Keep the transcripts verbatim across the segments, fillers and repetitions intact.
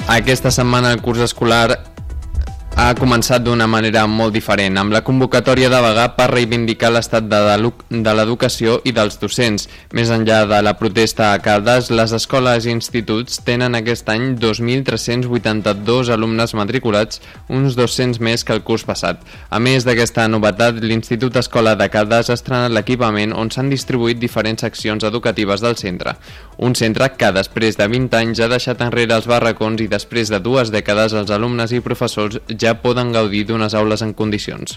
Aquesta setmana el curs escolar ha començat d'una manera molt diferent, amb la convocatòria de vaga per reivindicar l'estat de l'educació i dels docents. Més enllà de la protesta a Caldes, les escoles i instituts tenen aquest any dos mil tres-cents vuitanta-dos alumnes matriculats, uns dos-cents més que el curs passat. A més d'aquesta novetat, l'Institut Escola de Caldes ha estrenat l'equipament on s'han distribuït diferents seccions educatives del centre. Un centre que, després de vint anys, ha deixat enrere els barracons i després de dues dècades els alumnes i professors ja poden gaudir d'unes aules en condicions.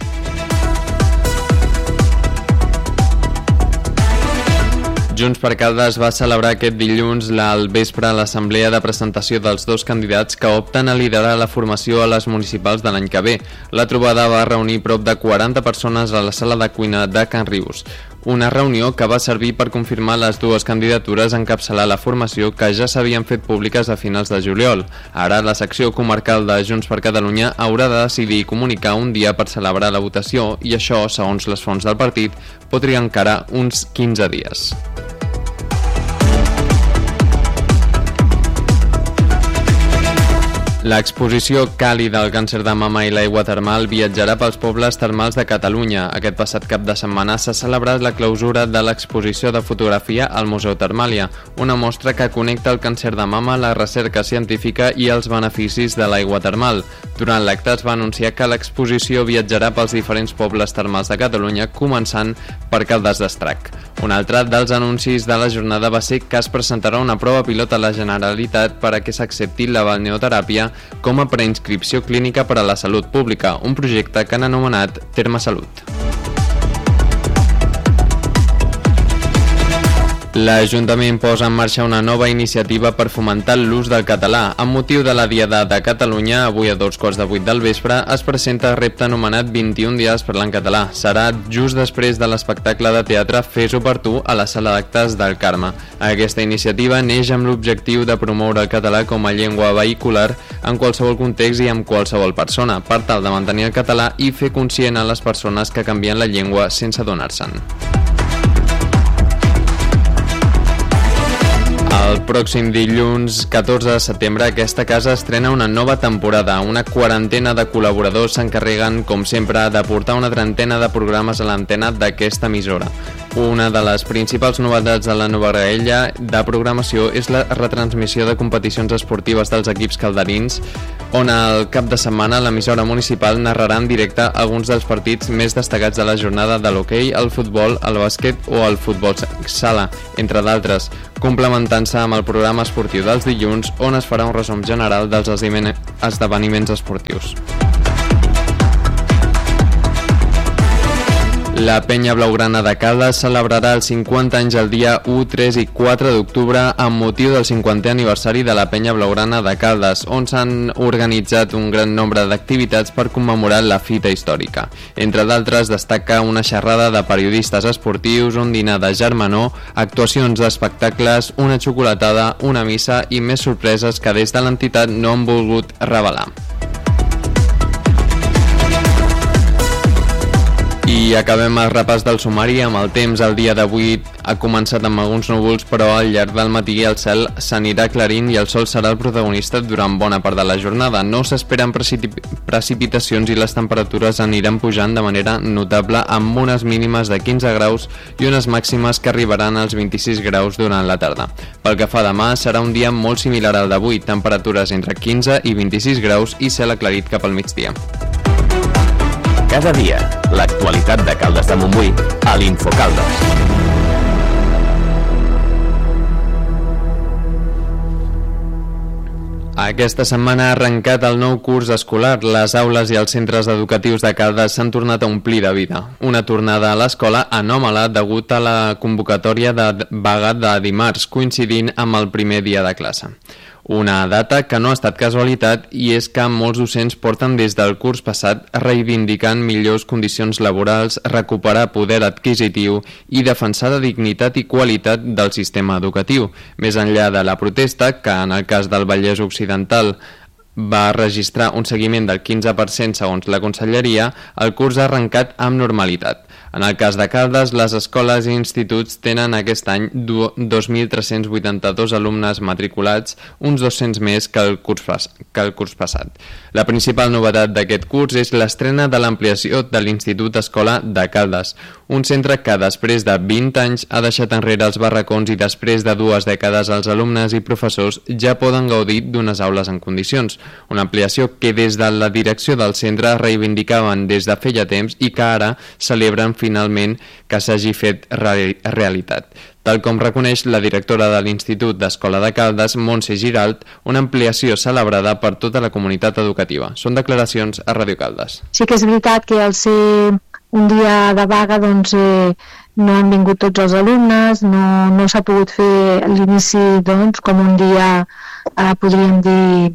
Junts per Caldes va celebrar aquest dilluns al vespre l'assemblea de presentació dels dos candidats que opten a liderar la formació a les municipals de l'any que ve. La trobada va reunir prop de quaranta persones a la sala de cuina de Can Rius. Una reunió que va servir per confirmar les dues candidatures a encapçalar la formació que ja s'havien fet públiques a finals de juliol. Ara la secció comarcal de Junts per Catalunya haurà de decidir i comunicar un dia per celebrar la votació i això, segons les fonts del partit, pot trigar encara uns quinze dies. L'exposició Càlida al càncer de mama i l'aigua termal viatjarà pels pobles termals de Catalunya. Aquest passat cap de setmana s'ha celebrat la clausura de l'exposició de fotografia al Museu Termàlia, una mostra que connecta el càncer de mama, la recerca científica i els beneficis de l'aigua termal. Durant l'acte es va anunciar que l'exposició viatjarà pels diferents pobles termals de Catalunya, començant per Caldes d'Estrac. Un altre dels anuncis de la jornada va ser que es presentarà una prova pilot a la Generalitat per a que s'accepti la balneoteràpia com a preinscripció clínica per a la salut pública, un projecte que han anomenat Terme Salut. L'Ajuntament posa en marxa una nova iniciativa per fomentar l'ús del català. Amb motiu de la Diada de Catalunya, avui a dos quarts de vuit del vespre, es presenta el repte anomenat vint-i-un dies parlant català. Serà just després de l'espectacle de teatre Fes-ho per tu a la sala d'actes del Carme. Aquesta iniciativa neix amb l'objectiu de promoure el català com a llengua vehicular en qualsevol context i amb qualsevol persona, per tal de mantenir el català i fer conscient a les persones que canvien la llengua sense adonar-se'n. El pròxim dilluns catorze de setembre aquesta casa estrena una nova temporada. Una quarantena de col·laboradors s'encarreguen, com sempre, de portar una trentena de programes a l'antena d'aquesta emissora. Una de les principals novetats de la nova graella de programació és la retransmissió de competicions esportives dels equips calderins, on al cap de setmana l'emissora municipal narrarà en directe alguns dels partits més destacats de la jornada de l'hoquei, el futbol, el bàsquet o el futbol sala, entre d'altres, complementant-se amb el programa esportiu dels dilluns, on es farà un resum general dels esdeveniments esportius. La Penya Blaugrana de Caldes celebrarà els cinquanta anys el dia u, tres i quatre d'octubre amb motiu del cinquantè aniversari de la Penya Blaugrana de Caldes, on s'han organitzat un gran nombre d'activitats per commemorar la fita històrica. Entre d'altres, destaca una xerrada de periodistes esportius, un dinar de germanor, actuacions d'espectacles, una xocolatada, una missa i més sorpreses que des de l'entitat no han volgut revelar. I acabem el repàs del sumari amb el temps. El dia d'avui ha començat amb alguns núvols, però al llarg del matí el cel s'anirà aclarint i el sol serà el protagonista durant bona part de la jornada. No s'esperen precip- precipitacions i les temperatures aniran pujant de manera notable, amb unes mínimes de quinze graus i unes màximes que arribaran als vint-i-sis graus durant la tarda. Pel que fa a demà, serà un dia molt similar al d'avui, temperatures entre quinze i vint-i-sis graus i cel aclarit cap al migdia. Cada dia, l'actualitat de Caldes de Montbui a l'Infocaldes. Aquesta setmana ha arrencat el nou curs escolar. Les aules i els centres educatius de Caldes s'han tornat a omplir de vida. Una tornada a l'escola anòmala degut a la convocatòria de vaga de dimarts, coincidint amb el primer dia de classe. Una data que no ha estat casualitat i és que molts docents porten des del curs passat reivindicant millors condicions laborals, recuperar poder adquisitiu i defensar la dignitat i qualitat del sistema educatiu. Més enllà de la protesta, que en el cas del Vallès Occidental va registrar un seguiment del quinze per cent segons la Conselleria, el curs ha arrencat amb normalitat. En el cas de Caldes, les escoles i instituts tenen aquest any dos mil tres-cents vuitanta-dos alumnes matriculats, uns dos-cents més que el curs, que el curs passat. La principal novetat d'aquest curs és l'estrena de l'ampliació de l'Institut Escola de Caldes, un centre que després de vint anys ha deixat enrere els barracons i després de dues dècades els alumnes i professors ja poden gaudir d'unes aules en condicions. Una ampliació que des de la direcció del centre reivindicaven des de feia temps i que ara celebren finalment que s'hagi fet realitat. Tal com reconeix la directora de l'Institut d'Escola de Caldes, Montse Giralt, una ampliació celebrada per tota la comunitat educativa. Són declaracions a Ràdio Caldes. Sí que és veritat que al ser un dia de vaga doncs, eh, no han vingut tots els alumnes, no, no s'ha pogut fer l'inici doncs, com un dia, eh, podríem dir,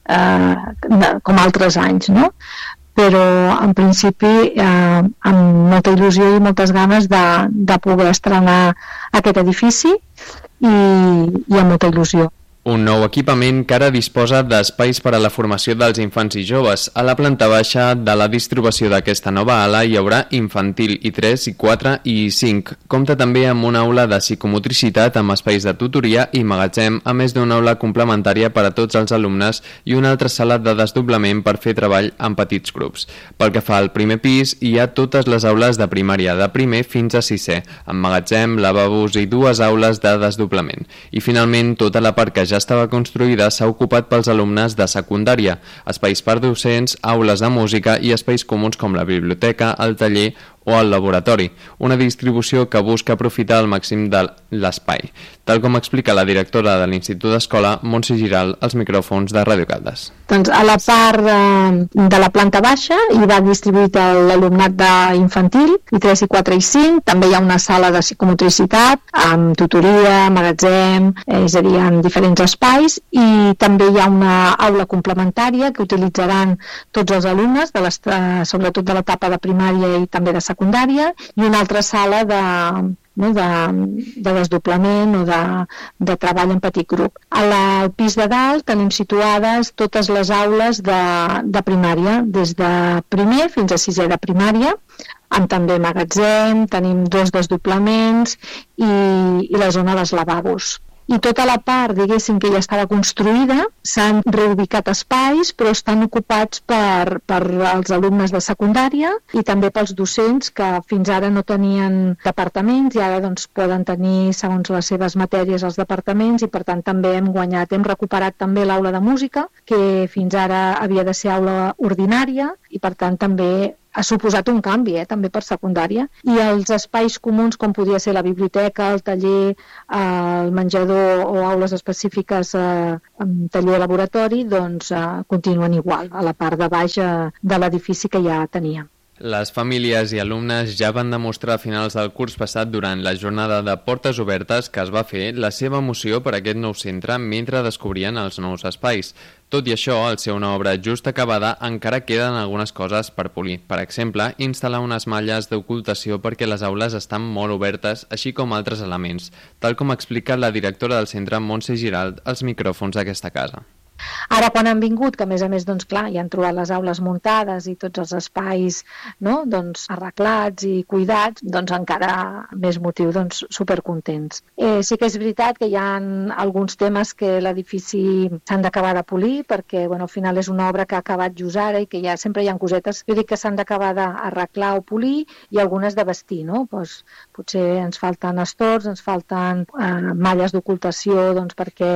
eh, com altres anys, no? Però en principi eh, amb molta il·lusió i moltes ganes de, de poder estrenar aquest edifici i, i amb molta il·lusió. Un nou equipament que ara disposa d'espais per a la formació dels infants i joves. A la planta baixa de la distribució d'aquesta nova ala hi haurà infantil i tres, i quatre i cinc. Compta també amb una aula de psicomotricitat amb espais de tutoria i magatzem, a més d'una aula complementària per a tots els alumnes i una altra sala de desdoblament per fer treball en petits grups. Pel que fa al primer pis, hi ha totes les aules de primària, de primer fins a sisè, amb magatzem, lavabos i dues aules de desdoblament. I finalment, tota la part que ja estava construïda s'ha ocupat pels alumnes de secundària, espais per docents, aules de música i espais comuns com la biblioteca, el taller o el laboratori, una distribució que busca aprofitar al màxim de l'espai, tal com explica la directora de l'Institut d'Escola, Montse Giralt, als micròfons de Ràdio Caldes. Doncs a la part eh, de la planta baixa hi va distribuït l'alumnat d'infantil, i tres, i quatre, i cinc. També hi ha una sala de psicomotricitat amb tutoria, magatzem, eh, és a dir, en diferents espais, i també hi ha una aula complementària que utilitzaran tots els alumnes, de les, eh, sobretot de l'etapa de primària i també de secundària, i una altra sala de, no, de, de desdoblament o de, de treball en petit grup. A la, al pis de dalt tenim situades totes les aules de, de primària, des de primer fins a sisè de primària, amb també magatzem, tenim dos desdoblaments i, i la zona dels lavabos. I tota la part, diguéssim, que ja estava construïda, s'han reubicat espais, però estan ocupats per, per els alumnes de secundària i també pels docents que fins ara no tenien departaments i ara doncs, poden tenir, segons les seves matèries, els departaments, i per tant també hem guanyat, hem recuperat també l'aula de música, que fins ara havia de ser aula ordinària, i per tant també ha suposat un canvi, eh, també per secundària. I els espais comuns, com podia ser la biblioteca, el taller, eh, el menjador o aules específiques, eh, amb taller laboratori, doncs eh, continuen igual, a la part de baix eh, de l'edifici que ja teníem. Les famílies i alumnes ja van demostrar a finals del curs passat durant la jornada de portes obertes que es va fer la seva emoció per aquest nou centre mentre descobrien els nous espais. Tot i això, al ser una obra just acabada, encara queden algunes coses per polir. Per exemple, instal·lar unes malles d'ocultació perquè les aules estan molt obertes, així com altres elements, tal com explica la directora del centre, Montse Giralt, als micròfons d'aquesta casa. Ara, quan han vingut, que a més a més, doncs clar, ja han trobat les aules muntades i tots els espais, no?, doncs, arreglats i cuidats, doncs encara més motiu, doncs, supercontents. Eh, sí que és veritat que hi ha alguns temes que l'edifici s'han d'acabar de polir, perquè, bueno, al final és una obra que ha acabat just ara i que ja sempre hi ha cosetes, jo dic que s'han d'acabar d'arreglar o polir, i algunes de vestir, no? Pues, potser ens falten estors, ens falten eh, malles d'ocultació, doncs, perquè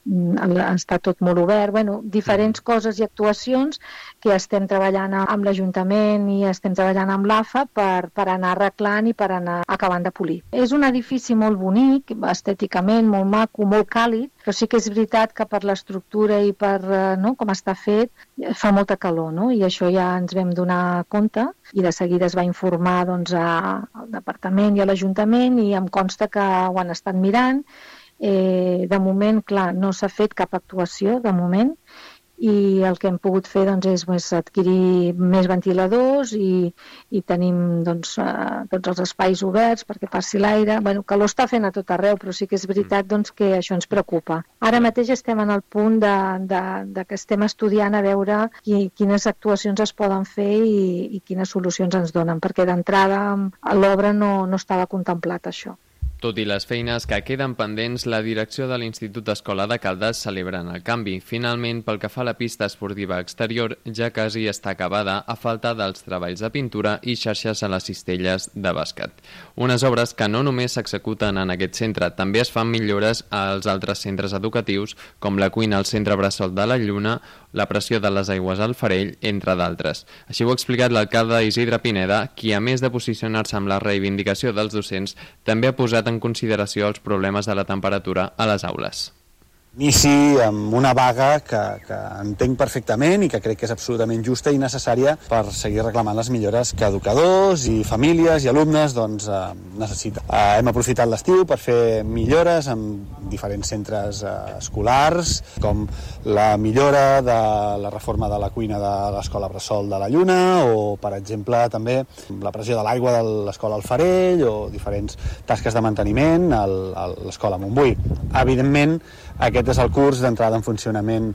està tot molt obert, bueno, diferents coses i actuacions que estem treballant amb l'Ajuntament i estem treballant amb l'A F A per, per anar arreglant i per anar acabant de polir. És un edifici molt bonic, estèticament, molt maco, molt càlid, però sí que és veritat que per l'estructura i per no, com està fet, fa molta calor, no? I això ja ens vam donar compte i de seguida es va informar doncs, al Departament i a l'Ajuntament i em consta que ho han estat mirant. Eh, de moment, clar, no s'ha fet cap actuació, de moment, i el que hem pogut fer doncs, és més, adquirir més ventiladors i, i tenim doncs, uh, tots els espais oberts perquè passi l'aire. Bueno, calor està fent a tot arreu, però sí que és veritat doncs, que això ens preocupa. Ara mateix estem en el punt de, de, de que estem estudiant a veure qui, quines actuacions es poden fer i, i quines solucions ens donen, perquè d'entrada a l'obra no, no estava contemplat això. Tot i les feines que queden pendents, la direcció de l'Institut Escola de Caldes celebren el canvi. Finalment, pel que fa a la pista esportiva exterior, ja quasi està acabada a falta dels treballs de pintura i xarxes a les cistelles de bàsquet. Unes obres que no només s'executen en aquest centre, també es fan millores als altres centres educatius, com la cuina al Centre Bressol de la Lluna, la pressió de les aigües al Farell, entre d'altres. Així ho ha explicat l'alcalde Isidre Pineda, qui, a més de posicionar-se amb la reivindicació dels docents, també ha posat en consideració els problemes de la temperatura a les aules. Inici amb una vaga que, que entenc perfectament i que crec que és absolutament justa i necessària per seguir reclamant les millores que educadors i famílies i alumnes doncs, eh, necessiten. Eh, hem aprofitat l'estiu per fer millores en diferents centres eh, escolars, com la millora de la reforma de la cuina de l'Escola Bressol de la Lluna o, per exemple, també la pressió de l'aigua de l'Escola al Farell o diferents tasques de manteniment a l'Escola Montbui. Evidentment, aquest és el curs d'entrada en funcionament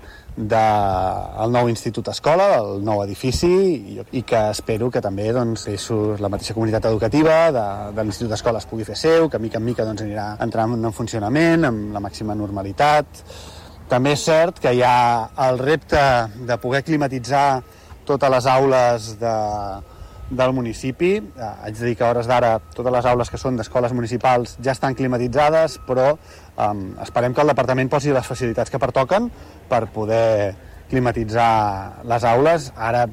del nou Institut Escola, del nou edifici, i, i que espero que també doncs, la mateixa comunitat educativa de, de l'Institut Escola es pugui fer seu, que mica en mica doncs, anirà entrant en funcionament amb la màxima normalitat. També és cert que hi ha el repte de poder climatitzar totes les aules de, del municipi. Eh, haig de dir que a hores d'ara totes les aules que són d'escoles municipals ja estan climatitzades, però eh, esperem que el departament posi les facilitats que pertoquen per poder climatitzar les aules. Ara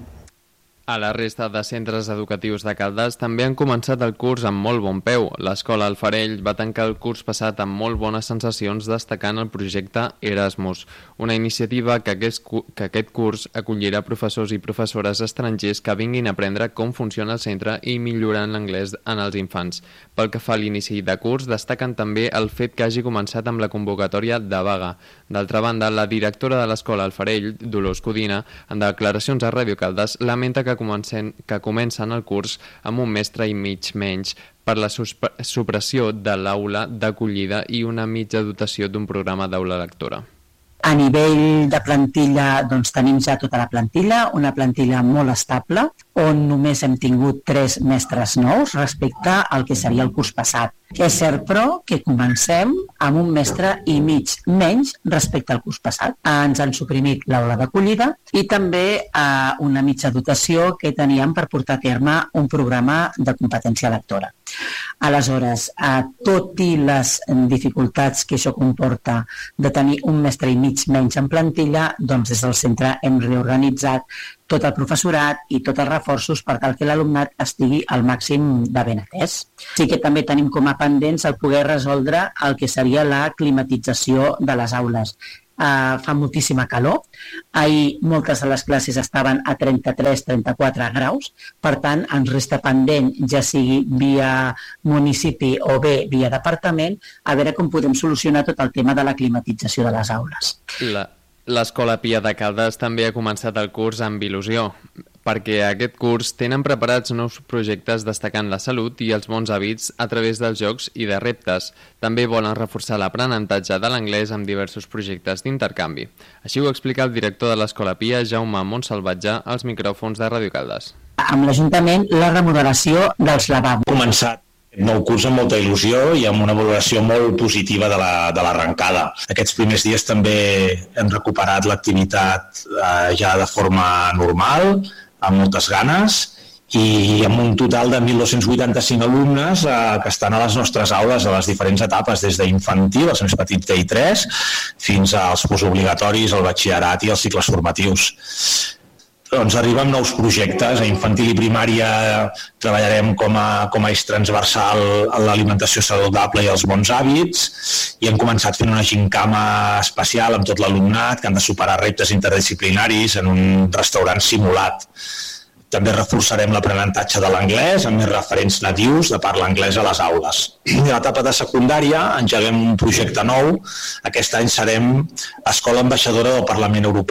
A la resta de centres educatius de Caldes també han començat el curs amb molt bon peu. L'Escola al Farell va tancar el curs passat amb molt bones sensacions destacant el projecte Erasmus, una iniciativa que aquest, que aquest curs acollirà professors i professores estrangers que vinguin a aprendre com funciona el centre i millorant l'anglès en els infants. Pel que fa a l'inici de curs, destaquen també el fet que hagi començat amb la convocatòria de vaga. D'altra banda, la directora de l'Escola al Farell, Dolors Codina, en declaracions a Ràdio Caldes, lamenta que Comencen, que comencen el curs amb un mestre i mig menys per la supressió de l'aula d'acollida i una mitja dotació d'un programa d'aula lectora. A nivell de plantilla, doncs tenim ja tota la plantilla, una plantilla molt estable, on només hem tingut tres mestres nous respecte al que seria el curs passat. És cert, però, que comencem amb un mestre i mig menys respecte al curs passat. Ens han suprimit l'aula d'acollida i també eh, una mitja dotació que teníem per portar a terme un programa de competència lectora. Aleshores, eh, tot i les dificultats que això comporta de tenir un mestre i mig menys en plantilla, doncs des del centre hem reorganitzat tot el professorat i tots els reforços per tal que l'alumnat estigui al màxim de ben atès. Sí que també tenim com a pendents el poder resoldre el que seria la climatització de les aules. Uh, fa moltíssima calor, ahir moltes de les classes estaven a trenta-tres a trenta-quatre graus, per tant ens resta pendent, ja sigui via municipi o bé via departament, a veure com podem solucionar tot el tema de la climatització de les aules. La... L'Escola Pia de Caldes també ha començat el curs amb il·lusió, perquè aquest curs tenen preparats nous projectes destacant la salut i els bons hàbits a través dels jocs i de reptes. També volen reforçar l'aprenentatge de l'anglès amb diversos projectes d'intercanvi. Així ho explica el director de l'Escola Pia, Jaume Montsalvatge, als micròfons de Ràdio Caldes. Amb l'Ajuntament, la remodelació dels lavabos. Començat nou curs amb molta il·lusió i amb una valoració molt positiva de la, de l'arrencada. Aquests primers dies també hem recuperat l'activitat eh, ja de forma normal, amb moltes ganes, i amb un total de mil dos-cents vuitanta-cinc alumnes eh, que estan a les nostres aules a les diferents etapes, des d'infantil, els més petits T I tres, fins als postobligatoris, el batxillerat i els cicles formatius. Doncs arriba amb nous projectes. A infantil i primària treballarem com a, com a eix transversal en l'alimentació saludable i els bons hàbits, i hem començat fent una gincama especial amb tot l'alumnat que han de superar reptes interdisciplinaris en un restaurant simulat. També reforçarem l'aprenentatge de l'anglès amb més referents natius de parla anglesa a les aules. I a l'etapa de secundària engeguem un projecte nou. Aquest any serem Escola Ambaixadora del Parlament Europeu,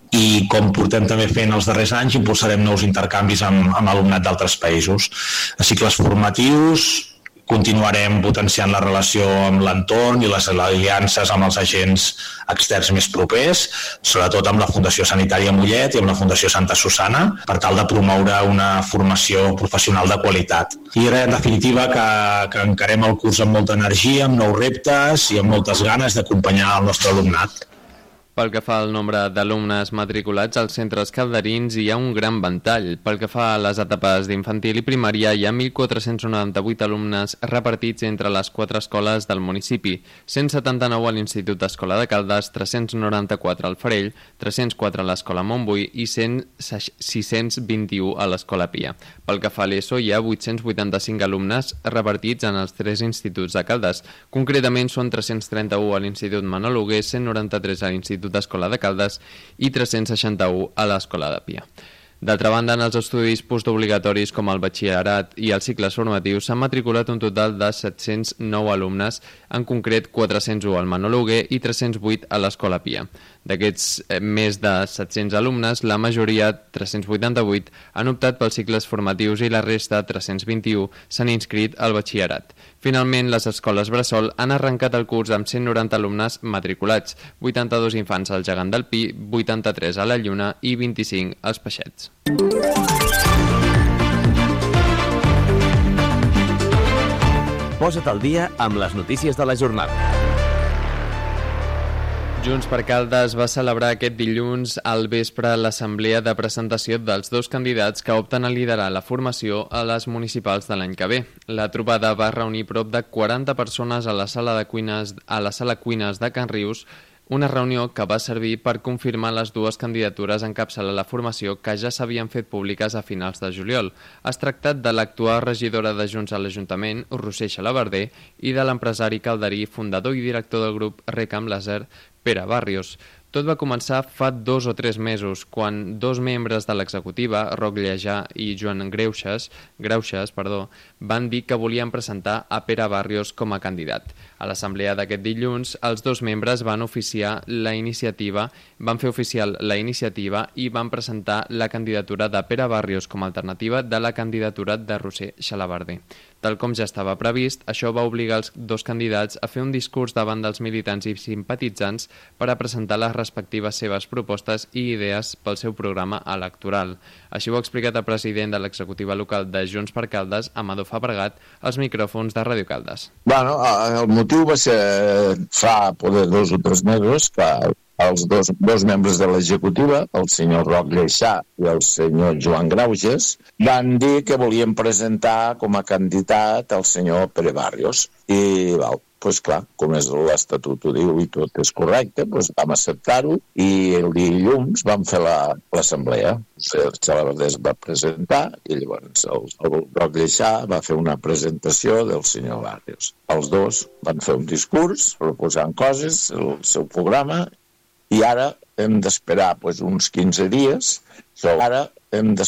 i com portem també fent els darrers anys, impulsarem nous intercanvis amb, amb alumnat d'altres països. A cicles formatius continuarem potenciant la relació amb l'entorn i les aliances amb els agents externs més propers, sobretot amb la Fundació Sanitària Mollet i amb la Fundació Santa Susana, per tal de promoure una formació professional de qualitat. I res, en definitiva, que, que encarem el curs amb molta energia, amb nous reptes i amb moltes ganes d'acompanyar el nostre alumnat. Pel que fa al nombre d'alumnes matriculats als centres calderins hi ha un gran ventall. Pel que fa a les etapes d'infantil i primària hi ha mil quatre-cents noranta-vuit alumnes repartits entre les quatre escoles del municipi, cent setanta-nou a l'Institut d'Escola de Caldes, tres-cents noranta-quatre al Farell, tres-cents quatre a l'Escola Montbui i sis-cents vint-i-u a l'Escola Pia. Pel que fa a l'ESO hi ha vuit-cents vuitanta-cinc alumnes repartits en els tres instituts de Caldes. Concretament són tres-cents trenta-u a l'Institut Manol Hugué, cent noranta-tres a l'Institut d'Escola de Caldes i tres-cents seixanta-u a l'Escola de Pia. D'altra banda, en els estudis postobligatoris com el batxillerat i els cicles formatius s'han matriculat un total de set-cents nou alumnes, en concret quatre-cents u al Manol Hugué i tres-cents vuit a l'Escola Pia. D'aquests eh, més de set-cents alumnes, la majoria, tres-cents vuitanta-vuit, han optat pels cicles formatius i la resta, tres-cents vint-i-u, s'han inscrit al batxillerat. Finalment, les escoles bressol han arrencat el curs amb cent noranta alumnes matriculats, vuitanta-dos infants al Gegant del Pi, vuitanta-tres a la Lluna i vint-i-cinc als Peixets. Posa't al dia amb les notícies de la jornada. Junts per Caldes va celebrar aquest dilluns al vespre l'assemblea de presentació dels dos candidats que opten a liderar la formació a les municipals de l'any que ve. La trobada va reunir prop de quaranta persones a la sala de cuines, a la sala cuines de Can Rius, una reunió que va servir per confirmar les dues candidatures a encapçalar la formació que ja s'havien fet públiques a finals de juliol. Es tractat de l'actual regidora de Junts a l'Ajuntament, Roser Xalabarder, i de l'empresari calderí, fundador i director del grup Recam Laser, Pere Barrios. Tot va començar fa dos o tres mesos, quan dos membres de l'executiva, Roc Llejà i Joan Greuges, Greuges, perdó, van dir que volien presentar a Pere Barrios com a candidat. A l'assemblea d'aquest dilluns, els dos membres van oficiar la iniciativa, van fer oficial la iniciativa i van presentar la candidatura de Pere Barrios com a alternativa de la candidatura de Roser Xalabarder. Tal com ja estava previst, això va obligar els dos candidats a fer un discurs davant dels militants i simpatitzants per a presentar les respectives seves propostes i idees pel seu programa electoral. Així ho ha explicat el president de l'executiva local de Junts per Caldes, Amador Fabregat, als micròfons de Ràdio Caldes. Bueno, el motiu va ser fa poder dos o tres mesos que els dos, dos membres de l'executiva, el senyor Roc Lleixà i el senyor Joan Greuges, van dir que volien presentar com a candidat el senyor Pere Barrios. I, val, doncs clar, com és l'Estatut ho diu i tot és correcte, doncs vam acceptar-ho i el dilluns vam fer l'assemblea. El Xalabarder es va presentar i llavors el, el Roc Lleixà va fer una presentació del senyor Barrios. Els dos van fer un discurs proposant coses, el seu programa, i ara hem d'esperar doncs, uns quinze dies, ara hem d'esperar